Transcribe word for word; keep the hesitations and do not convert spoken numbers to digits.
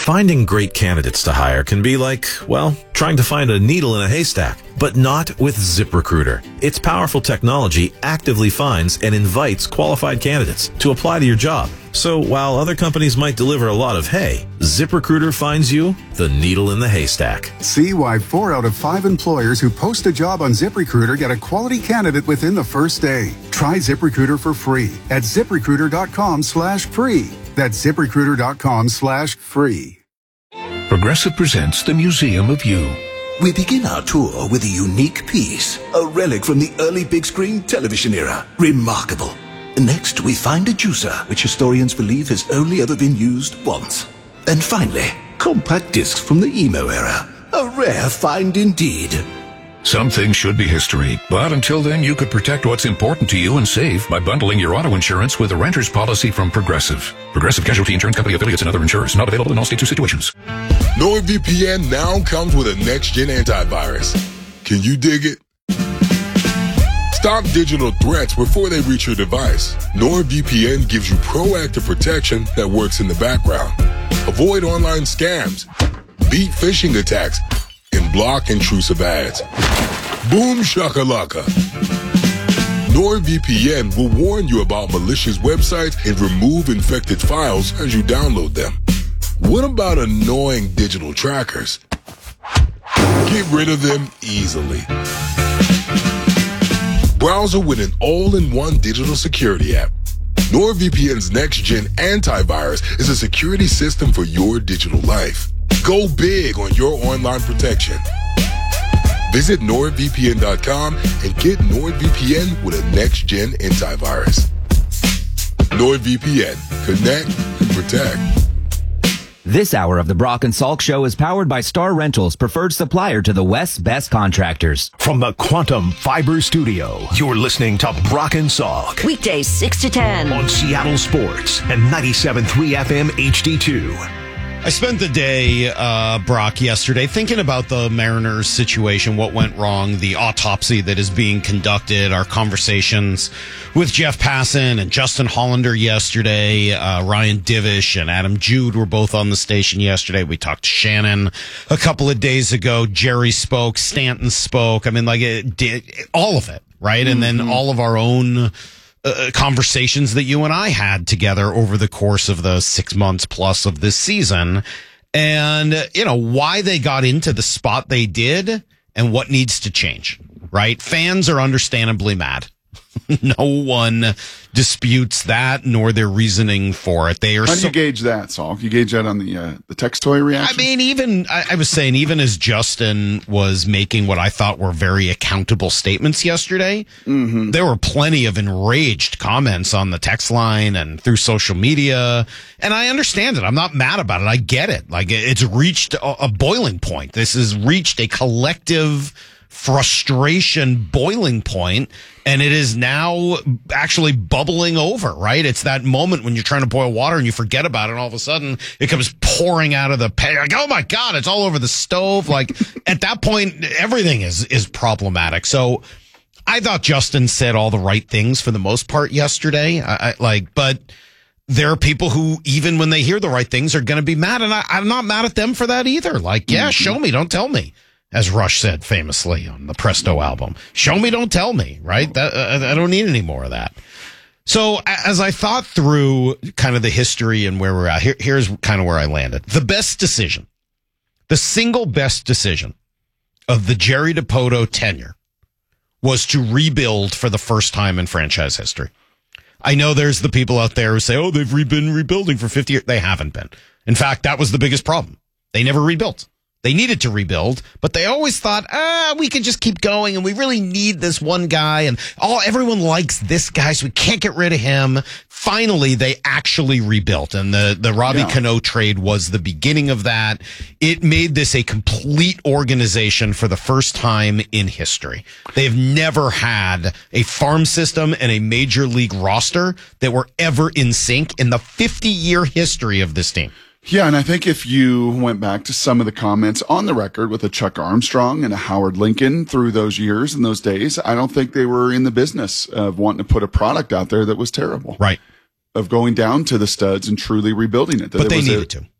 Finding great candidates to hire can be like, well, trying to find a needle in a haystack, but not with ZipRecruiter. Its powerful technology actively finds and invites qualified candidates to apply to your job. So while other companies might deliver a lot of hay, ZipRecruiter finds you the needle in the haystack. See why four out of five employers who post a job on ZipRecruiter get a quality candidate within the first day. Try ZipRecruiter for free at ZipRecruiter.com slash free. That's ZipRecruiter.com slash free. Progressive presents the Museum of You. We begin our tour with a unique piece, a relic from the early big screen television era. Remarkable. Next, we find a juicer, which historians believe has only ever been used once. And finally, compact discs from the emo era. A rare find indeed. Some things should be history, but until then you could protect what's important to you and save by bundling your auto insurance with a renter's policy from Progressive. Progressive Casualty Insurance Company affiliates and other insurers. Not available in all states or situations. NordVPN now comes with a next-gen antivirus. Can you dig it? Stop digital threats before they reach your device. NordVPN gives you proactive protection that works in the background. Avoid online scams, beat phishing attacks, and block intrusive ads. Boom shakalaka. NordVPN will warn you about malicious websites and remove infected files as you download them. What about annoying digital trackers? Get rid of them easily. Browser with an all-in-one digital security app. NordVPN's next-gen antivirus is a security system for your digital life. Go big on your online protection. Visit Nord V P N dot com and get NordVPN with a next-gen antivirus. NordVPN. Connect and protect. This hour of the Brock and Salk Show is powered by Star Rentals, preferred supplier to the West's best contractors. From the Quantum Fiber Studio, you're listening to Brock and Salk. Weekdays six to ten. On Seattle Sports and ninety-seven point three F M H D two. I spent the day, uh, Brock, yesterday thinking about the Mariners situation, what went wrong, the autopsy that is being conducted, our conversations with Jeff Passan and Justin Hollander yesterday. Uh, Ryan Divish and Adam Jude were both on the station yesterday. We talked to Shannon a couple of days ago. Jerry spoke. Stanton spoke. I mean, like, it did all of it, right? Mm-hmm. And then all of our own Uh, conversations that you and I had together over the course of the six months plus of this season, and uh, you know why they got into the spot they did and what needs to change. Right? Fans are understandably mad. No one disputes that, nor their reasoning for it. They are. How do so- you gauge that, Saul? You gauge that on the uh, the text toy reaction? I mean, even I, I was saying, even as Justin was making what I thought were very accountable statements yesterday, mm-hmm. there were plenty of enraged comments on the text line and through social media. And I understand it. I'm not mad about it. I get it. Like, it's reached a, a boiling point. This has reached a collective frustration boiling point, and it is now actually bubbling over, right? It's that moment when you're trying to boil water and you forget about it, and all of a sudden it comes pouring out of the pan. Like, oh my God, it's all over the stove. Like, at that point, everything is, is problematic. So I thought Justin said all the right things for the most part yesterday. I, I like, but there are people who, even when they hear the right things, are going to be mad, and I, I'm not mad at them for that either. Like, yeah, show me, don't tell me. As Rush said famously on the Presto album, show me, don't tell me, right? That, uh, I don't need any more of that. So as I thought through kind of the history and where we're at, here, here's kind of where I landed. The best decision, the single best decision of the Jerry Dipoto tenure was to rebuild for the first time in franchise history. I know there's the people out there who say, oh, they've re- been rebuilding for fifty years. They haven't been. In fact, that was the biggest problem. They never rebuilt. They needed to rebuild, but they always thought, ah, we could just keep going, and we really need this one guy, and all everyone likes this guy, so we can't get rid of him. Finally, they actually rebuilt, and the, the Robbie yeah. Cano trade was the beginning of that. It made this a complete organization for the first time in history. They've never had a farm system and a major league roster that were ever in sync in the fifty-year history of this team. Yeah, and I think if you went back to some of the comments on the record with a Chuck Armstrong and a Howard Lincoln through those years and those days, I don't think they were in the business of wanting to put a product out there that was terrible. Right. Of going down to the studs and truly rebuilding it. That but it they was needed a, to.